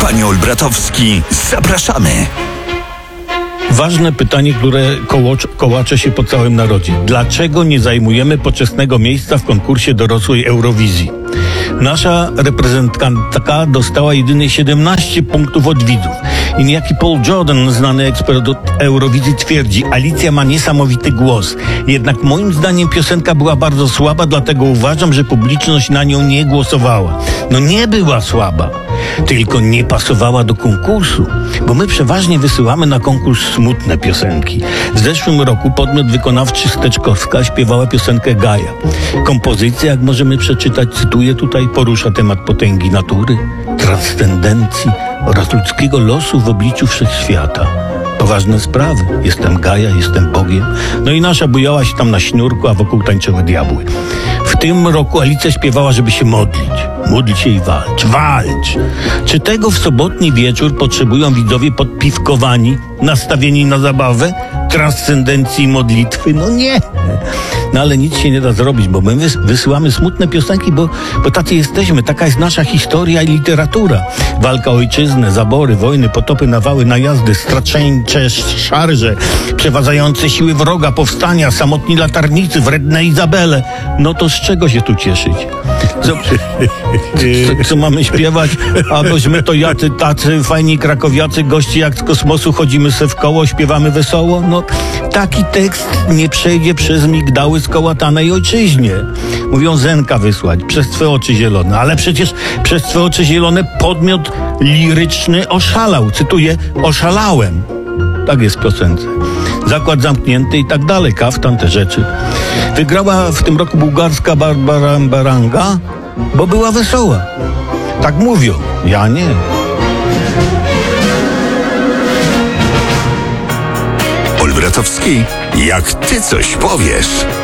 Panie Olbratowski, zapraszamy. Ważne pytanie, które kołacze się po całym narodzie. Dlaczego nie zajmujemy poczesnego miejsca w konkursie dorosłej Eurowizji? Nasza reprezentantka dostała jedynie 17 punktów od widzów. I niejaki Paul Jordan, znany ekspert od Eurowizji, twierdzi: Alicja ma niesamowity głos. Jednak moim zdaniem piosenka była bardzo słaba, dlatego uważam, że publiczność na nią nie głosowała. No nie była słaba, tylko nie pasowała do konkursu, bo my przeważnie wysyłamy na konkurs smutne piosenki. W zeszłym roku podmiot wykonawczy Steczkowska śpiewała piosenkę Gaja. Kompozycja, jak możemy przeczytać, cytuję tutaj, porusza temat potęgi natury, transcendencji oraz ludzkiego losu w obliczu wszechświata. Poważne sprawy. Jestem Gaja, jestem Bogiem. No i nasza bujała się tam na śniurku, a wokół tańczyły diabły. W tym roku Alicja śpiewała, żeby się modlić. Módl się i walcz. Walcz! Czy tego w sobotni wieczór potrzebują widzowie podpiwkowani, nastawieni na zabawę, transcendencji modlitwy? No nie! No ale nic się nie da zrobić, bo my wysyłamy smutne piosenki, bo tacy jesteśmy. Taka jest nasza historia i literatura. Walka o ojczyznę, zabory, wojny, potopy, nawały, najazdy, straceńcze szarże, przewadzające siły wroga, powstania, samotni latarnicy, wredne Izabele. No to z czego się tu cieszyć? Co mamy śpiewać? A bośmy to tacy fajni krakowiacy, goście jak z kosmosu, chodzimy se w koło, śpiewamy wesoło? No taki tekst nie przejdzie przez migdały skołatanej ojczyźnie. Mówią Zenka wysłać, przez twe oczy zielone. Ale przecież przez twe oczy zielone podmiot liryczny oszalał. Cytuję: oszalałem. Tak jest w piosence. Zakład zamknięty i tak dalej. Kaftan, te rzeczy. Wygrała w tym roku bułgarska Barbara Baranga, bo była wesoła. Tak mówią. Ja nie. Olbratowski, jak ty coś powiesz.